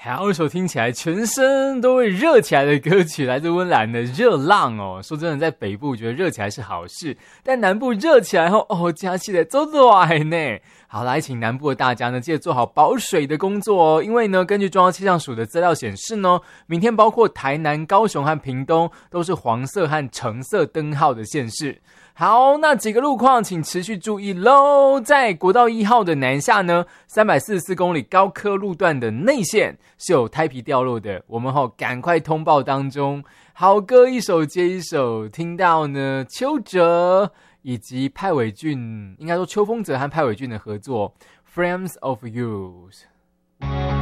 还有一首听起来全身都会热起来的歌曲，来自温岚的《热浪》哦。说真的，在北部觉得热起来是好事，但南部热起来后，加起来做热呢。好，来请南部的大家呢，记得做好保水的工作哦。因为呢，根据中央气象署的资料显示呢，明天包括台南、高雄和屏东都是黄色和橙色灯号的县市。好，那几个路况请持续注意咯。在国道1号的南下呢，344公里高科路段的内线是有胎皮掉落的，我们赶快通报当中。好歌一首接一首，听到呢邱泽以及派伟俊，应该说邱锋泽和派伟俊的合作 Frames of You。